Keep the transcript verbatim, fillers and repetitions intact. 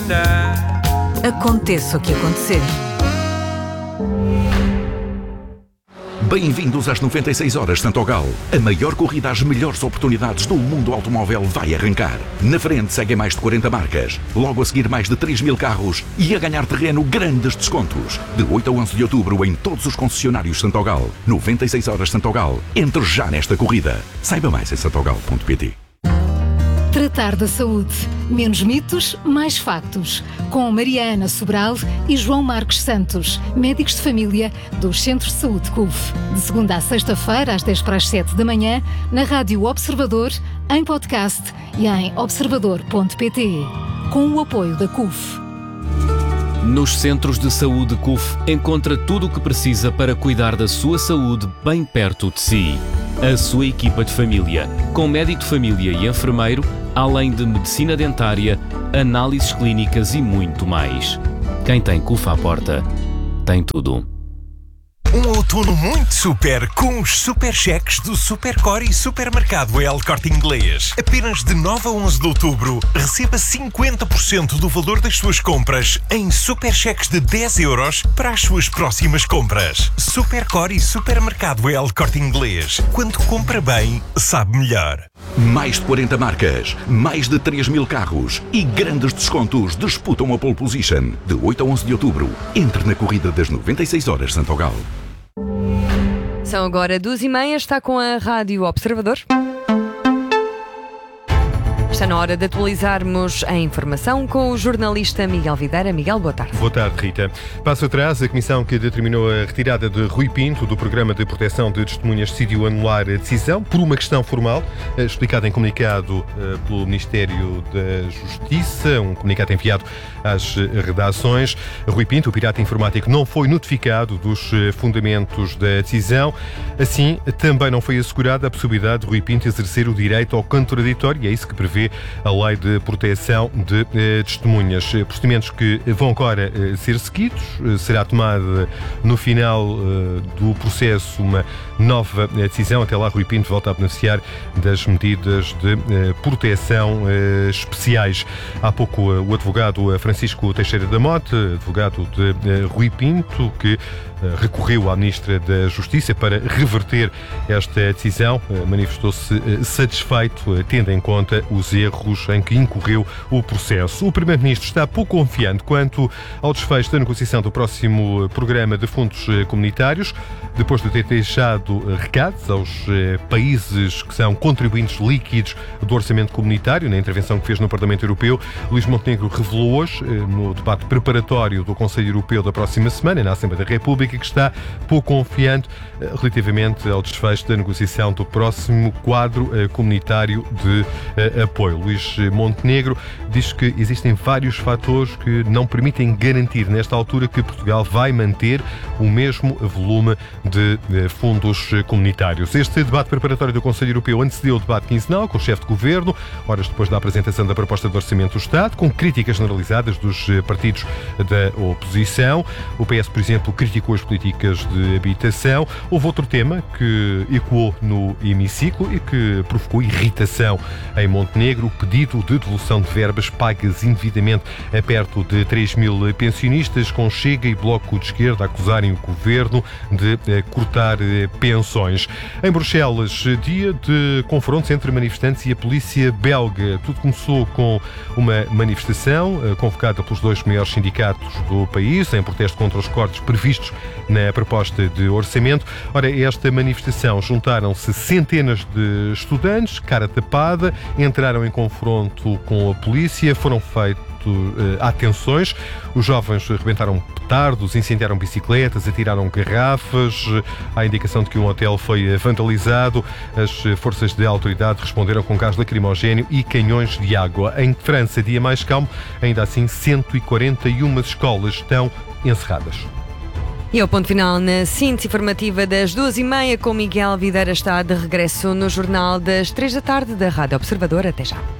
Aconteça o que acontecer. Bem-vindos às noventa e seis horas Santogal. A maior corrida às melhores oportunidades do mundo automóvel vai arrancar. Na frente seguem mais de quarenta marcas. Logo a seguir mais de três mil carros. E a ganhar terreno grandes descontos. De oito a onze de outubro em todos os concessionários Santogal. noventa e seis horas Santogal. Entre já nesta corrida. Saiba mais em santogal ponto pt. Tratar da saúde. Menos mitos, mais factos. Com Mariana Sobral e João Marcos Santos, médicos de família dos Centros de Saúde C U F. De segunda a sexta-feira, às dez para as sete da manhã, na Rádio Observador, em podcast e em observador ponto pt. Com o apoio da C U F. Nos Centros de Saúde C U F, encontra tudo o que precisa para cuidar da sua saúde bem perto de si. A sua equipa de família, com médico de família e enfermeiro, além de medicina dentária, análises clínicas e muito mais. Quem tem C U F à porta, tem tudo. Um outono muito super com os super cheques do Supercore e Supermercado El Corte Inglês. Apenas de nove a onze de outubro, receba cinquenta por cento do valor das suas compras em super cheques de dez euros para as suas próximas compras. Supercore e Supermercado El Corte Inglês. Quando compra bem, sabe melhor. Mais de quarenta marcas, mais de três mil carros e grandes descontos disputam a pole position. De oito a onze de outubro, entre na corrida das noventa e seis horas Santogal. São agora duas e meia, está com a Rádio Observador. Está na hora de atualizarmos a informação com o jornalista Miguel Videira. Miguel, boa tarde. Boa tarde, Rita. Passo atrás, a comissão que determinou a retirada de Rui Pinto do Programa de Proteção de Testemunhas decidiu anular a decisão por uma questão formal, explicada em comunicado pelo Ministério da Justiça, um comunicado enviado às redações. Rui Pinto, o pirata informático, não foi notificado dos fundamentos da decisão. Assim, também não foi assegurada a possibilidade de Rui Pinto exercer o direito ao contraditório, e é isso que prevê a Lei de Proteção de eh, Testemunhas. Procedimentos que vão agora eh, ser seguidos. Eh, será tomada no final eh, do processo uma nova eh, decisão. Até lá, Rui Pinto volta a beneficiar das medidas de eh, proteção eh, especiais. Há pouco eh, o advogado Francisco Teixeira da Mote, advogado de eh, Rui Pinto, que eh, recorreu à Ministra da Justiça para reverter esta decisão, eh, manifestou-se eh, satisfeito, eh, tendo em conta os erros em que incorreu o processo. O Primeiro-Ministro está pouco confiante quanto ao desfecho da negociação do próximo programa de fundos comunitários, depois de ter deixado recados aos países que são contribuintes líquidos do orçamento comunitário. Na intervenção que fez no Parlamento Europeu, Luís Montenegro revelou hoje, no debate preparatório do Conselho Europeu da próxima semana, na Assembleia da República, que está pouco confiante relativamente ao desfecho da negociação do próximo quadro comunitário de apoio. Luís Montenegro diz que existem vários fatores que não permitem garantir nesta altura que Portugal vai manter o mesmo volume de fundos comunitários. Este debate preparatório do Conselho Europeu antecedeu o debate quinzenal com o chefe de governo, horas depois da apresentação da proposta de orçamento do Estado, com críticas generalizadas dos partidos da oposição. O P S, por exemplo, criticou as políticas de habitação. Houve outro tema que ecoou no hemiciclo e que provocou irritação em Montenegro: o pedido de devolução de verbas pagas indevidamente a perto de três mil pensionistas, com Chega e Bloco de Esquerda a acusarem o governo de eh, cortar eh, pensões. Em Bruxelas, dia de confrontos entre manifestantes e a polícia belga. Tudo começou com uma manifestação eh, convocada pelos dois maiores sindicatos do país, em protesto contra os cortes previstos na proposta de orçamento. Ora, esta manifestação juntaram-se centenas de estudantes, cara tapada, entraram em confronto com a polícia, foram feitos uh, atenções. Os jovens rebentaram petardos, incendiaram bicicletas, atiraram garrafas. Há indicação de que um hotel foi vandalizado. As forças de autoridade responderam com gás lacrimogéneo e canhões de água. Em França, dia mais calmo, ainda assim cento e quarenta e uma escolas estão encerradas. E ao ponto final na síntese informativa das duas e meia, com Miguel Videira. Está de regresso no Jornal das três da tarde da Rádio Observador. Até já.